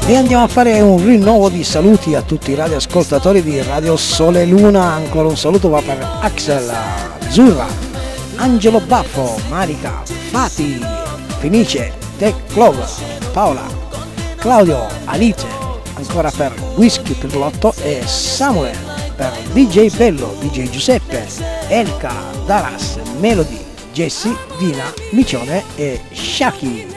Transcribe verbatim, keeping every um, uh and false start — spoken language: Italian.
E andiamo a fare un rinnovo di saluti a tutti i radioascoltatori di Radio Sole Luna. Ancora un saluto va per Axel, Zurra, Angelo Baffo, Marica, Fati, Fenice, Tech Clover, Paola, Claudio, Alice, ancora per Whisky Pirlotto e Samuel, per D J Bello, D J Giuseppe, Elka, Daras, Melody, Jessie, Dina, Micione e Shaki.